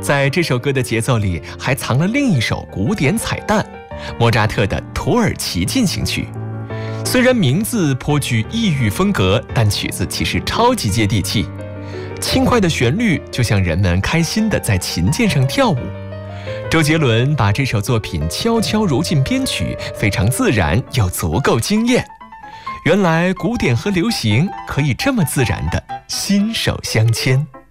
在这首歌的节奏里还藏了另一首古典彩蛋——莫扎特的《土耳其进行曲》。虽然名字颇具异域风格，但曲子其实超级接地气。轻快的旋律就像人们开心地在琴键上跳舞。周杰伦把这首作品悄悄揉进编曲，非常自然又足够惊艳。原来古典和流行可以这么自然地心手相牵。